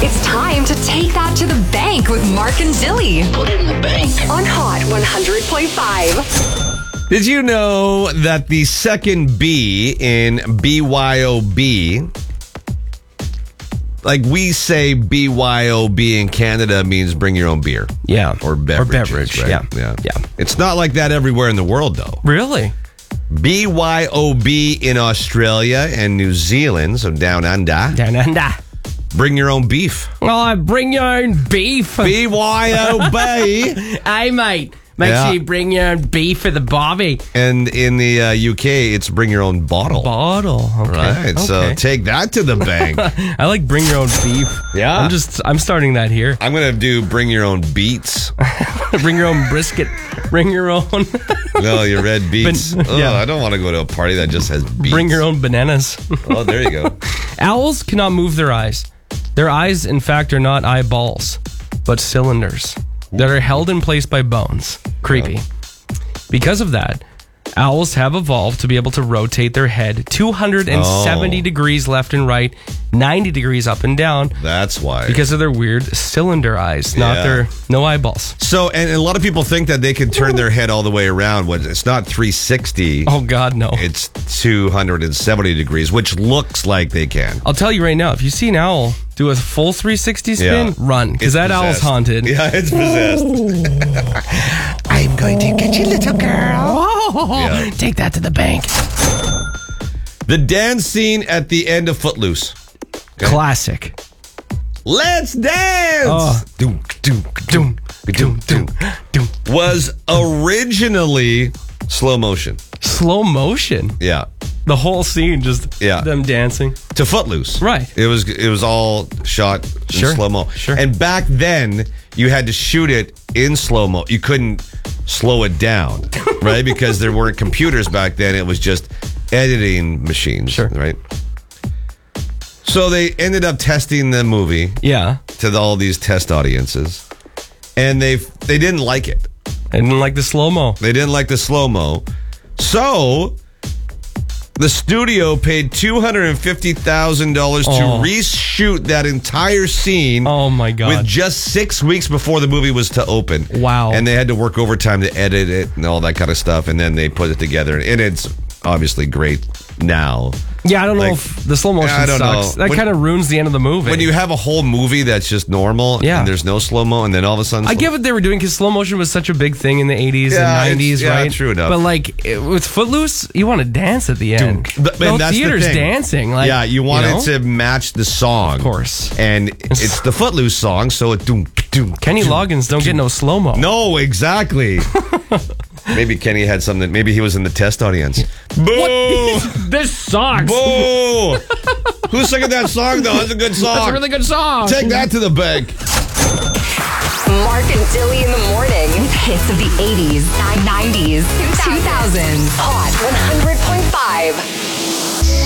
It's time to take that to the bank with Mark and Dilly. Put it in the bank. On Hot 100.5. Did you know that the second B in BYOB, like we say BYOB in Canada, means bring your own beer. Yeah. Or beverage. Right? Yeah. It's not like that everywhere in the world, though. Really? BYOB in Australia and New Zealand, so down under. Down under. Bring your own beef. Oh, bring your own beef. BYOB. Hey, mate. Make sure you bring your own beef for the barbie. And in the UK, it's bring your own bottle. Bottle. Okay. Right. So take that to the bank. I like bring your own beef. Yeah. I'm starting that here. I'm going to do bring your own beets. Bring your own brisket. Bring your own. No, your red beets. I don't want to go to a party that just has beets. Bring your own bananas. Oh, there you go. Owls cannot move their eyes. Their eyes, in fact, are not eyeballs, but cylinders that are held in place by bones. Creepy. Because of that, owls have evolved to be able to rotate their head 270 degrees left and right, 90 degrees up and down. That's why. Because of their weird cylinder eyes, no eyeballs. So, and a lot of people think that they can turn their head all the way around. When it's not 360. Oh, God, no. It's 270 degrees, which looks like they can. I'll tell you right now, if you see an owl do a full 360 spin, run, because that owl's haunted. Yeah, it's possessed. I'm going to get you, little girl. Take that to the bank. The dance scene at the end of Footloose. Okay. Classic. Let's dance! Doom, doom, doom, doom, doom, doom. Was originally slow motion. Slow motion? Yeah. The whole scene, just them dancing. To Footloose. Right. It was all shot in slow-mo. Sure. And back then, you had to shoot it in slow-mo. You couldn't slow it down, right? Because there weren't computers back then. It was just editing machines, right? So they ended up testing the movie to all these test audiences. And they didn't like it. They didn't like the slow-mo. They didn't like the slow-mo. So the studio paid $250,000 to reshoot that entire scene. Oh, my God. With just 6 weeks before the movie was to open. Wow. And they had to work overtime to edit it and all that kind of stuff. And then they put it together. And it's obviously great now. Yeah, I don't know if the slow motion sucks. That kind of ruins the end of the movie. When you have a whole movie that's just normal and there's no slow-mo and then all of a sudden... I get what they were doing because slow motion was such a big thing in the 80s and 90s, right? Yeah, true enough. But like with Footloose, you want to dance at the end. The whole theater's dancing. Like, yeah, you want it to match the song. Of course. And it's the Footloose song, so it... Kenny Loggins don't get no slow-mo. No, exactly. Maybe Kenny had something. Maybe he was in the test audience. Boo! This sucks. Boo! Who sang that song, though? That's a good song. That's a really good song. Take that to the bank. Mark and Dilly in the morning. With hits of the 80s, 90s, 2000s. Hot 100.5.